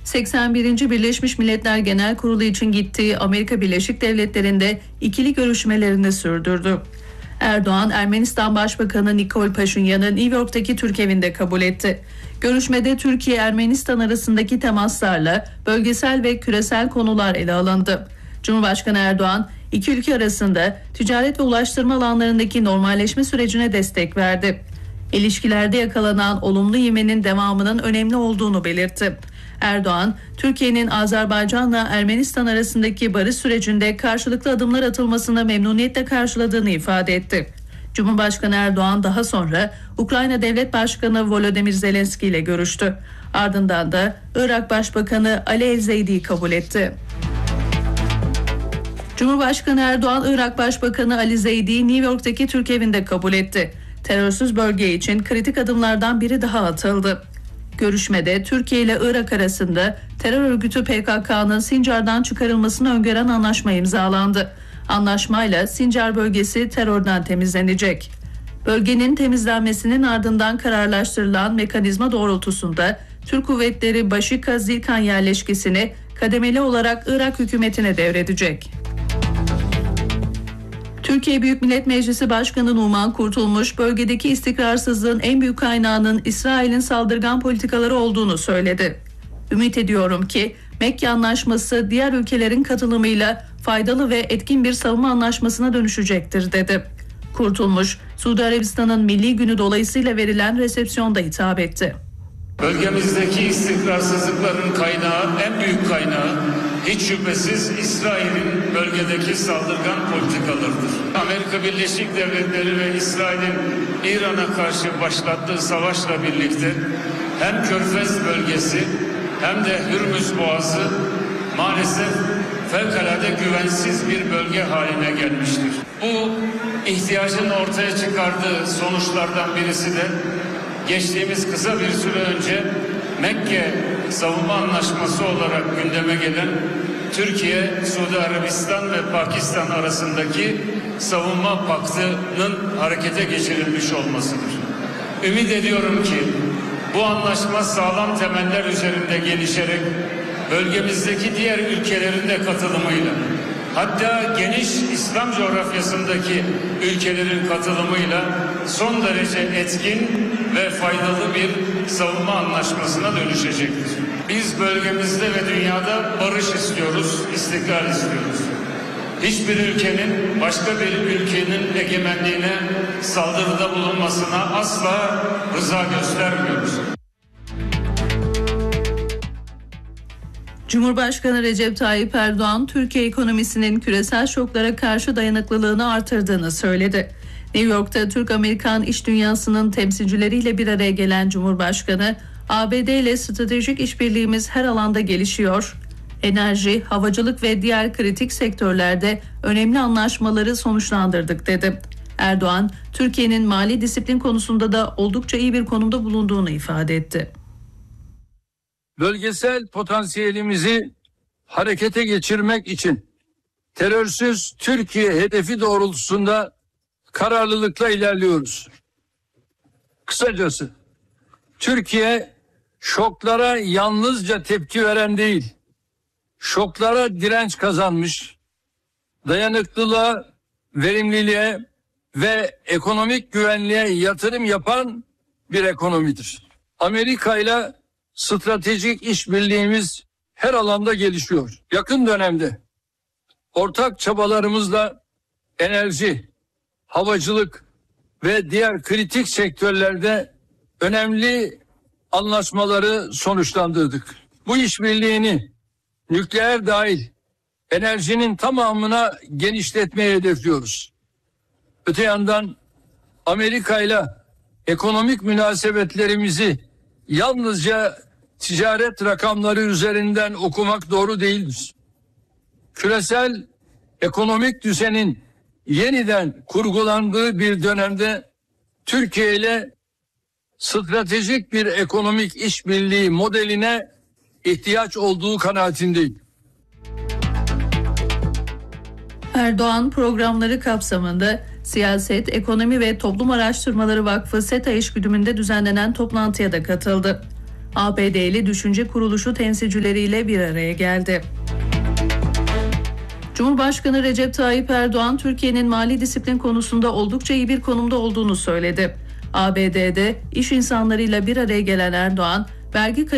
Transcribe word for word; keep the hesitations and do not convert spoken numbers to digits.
seksen birinci Birleşmiş Milletler Genel Kurulu için gittiği Amerika Birleşik Devletleri'nde ikili görüşmelerini sürdürdü. Erdoğan, Ermenistan Başbakanı Nikol Paşinyan'ı New York'taki Türk evinde kabul etti. Görüşmede Türkiye-Ermenistan arasındaki temaslarla bölgesel ve küresel konular ele alındı. Cumhurbaşkanı Erdoğan, iki ülke arasında ticaret ve ulaştırma alanlarındaki normalleşme sürecine destek verdi. İlişkilerde yakalanan olumlu ivmenin devamının önemli olduğunu belirtti. Erdoğan, Türkiye'nin Azerbaycan'la Ermenistan arasındaki barış sürecinde karşılıklı adımlar atılmasını memnuniyetle karşıladığını ifade etti. Cumhurbaşkanı Erdoğan daha sonra Ukrayna Devlet Başkanı Volodymyr Zelenski ile görüştü. Ardından da Irak Başbakanı Ali El-Zeydi'yi kabul etti. Cumhurbaşkanı Erdoğan, Irak Başbakanı Ali Zeydi'yi New York'taki Türk evinde kabul etti. Terörsüz bölge için kritik adımlardan biri daha atıldı. Görüşmede Türkiye ile Irak arasında terör örgütü P K K'nın Sincar'dan çıkarılmasını öngören anlaşma imzalandı. Anlaşmayla Sincar bölgesi terörden temizlenecek. Bölgenin temizlenmesinin ardından kararlaştırılan mekanizma doğrultusunda Türk kuvvetleri Başika-Zilkan yerleşkesini kademeli olarak Irak hükümetine devredecek. Türkiye Büyük Millet Meclisi Başkanı Numan Kurtulmuş, bölgedeki istikrarsızlığın en büyük kaynağının İsrail'in saldırgan politikaları olduğunu söyledi. Ümit ediyorum ki Mekke Anlaşması diğer ülkelerin katılımıyla faydalı ve etkin bir savunma anlaşmasına dönüşecektir dedi. Kurtulmuş, Suudi Arabistan'ın Milli Günü dolayısıyla verilen resepsiyonda hitap etti. Bölgemizdeki istikrarsızlıkların kaynağı, en büyük kaynağı hiç şüphesiz İsrail'in bölgedeki saldırgan politikalarıdır. Amerika Birleşik Devletleri ve İsrail'in İran'a karşı başlattığı savaşla birlikte hem Körfez bölgesi hem de Hürmüz Boğazı maalesef fevkalade güvensiz bir bölge haline gelmiştir. Bu ihtiyacın ortaya çıkardığı sonuçlardan birisi de geçtiğimiz kısa bir süre önce Mekke Savunma Anlaşması olarak gündeme gelen Türkiye, Suudi Arabistan ve Pakistan arasındaki savunma paktının harekete geçirilmiş olmasıdır. Ümit ediyorum ki bu anlaşma sağlam temeller üzerinde gelişerek bölgemizdeki diğer ülkelerin de katılımıyla, hatta geniş İslam coğrafyasındaki ülkelerin katılımıyla son derece etkin ve faydalı bir savunma anlaşmasına dönüşecektir. Biz bölgemizde ve dünyada barış istiyoruz, istikrar istiyoruz. Hiçbir ülkenin başka bir ülkenin egemenliğine saldırıda bulunmasına asla rıza göstermiyoruz. Cumhurbaşkanı Recep Tayyip Erdoğan, Türkiye ekonomisinin küresel şoklara karşı dayanıklılığını artırdığını söyledi. New York'ta Türk-Amerikan iş dünyasının temsilcileriyle bir araya gelen Cumhurbaşkanı, A B D ile stratejik işbirliğimiz her alanda gelişiyor, enerji, havacılık ve diğer kritik sektörlerde önemli anlaşmaları sonuçlandırdık dedi. Erdoğan, Türkiye'nin mali disiplin konusunda da oldukça iyi bir konumda bulunduğunu ifade etti. Bölgesel potansiyelimizi harekete geçirmek için terörsüz Türkiye hedefi doğrultusunda kararlılıkla ilerliyoruz. Kısacası Türkiye şoklara yalnızca tepki veren değil, şoklara direnç kazanmış, dayanıklılığa, verimliliğe ve ekonomik güvenliğe yatırım yapan bir ekonomidir. Amerika ile stratejik işbirliğimiz her alanda gelişiyor. Yakın dönemde ortak çabalarımızla enerji, havacılık ve diğer kritik sektörlerde önemli anlaşmaları sonuçlandırdık. Bu işbirliğini nükleer dahil enerjinin tamamına genişletmeyi hedefliyoruz. Öte yandan Amerika ile ekonomik münasebetlerimizi yalnızca ticaret rakamları üzerinden okumak doğru değildir. Küresel ekonomik düzenin yeniden kurgulandığı bir dönemde Türkiye ile stratejik bir ekonomik işbirliği modeline ihtiyaç olduğu kanaatindeyim. Erdoğan programları kapsamında Siyaset, Ekonomi ve Toplum Araştırmaları Vakfı SETA eşgüdümünde düzenlenen toplantıya da katıldı. A B D'li düşünce kuruluşu temsilcileriyle bir araya geldi. Cumhurbaşkanı Recep Tayyip Erdoğan, Türkiye'nin mali disiplin konusunda oldukça iyi bir konumda olduğunu söyledi. A B D'de iş insanlarıyla bir araya gelen Erdoğan, vergi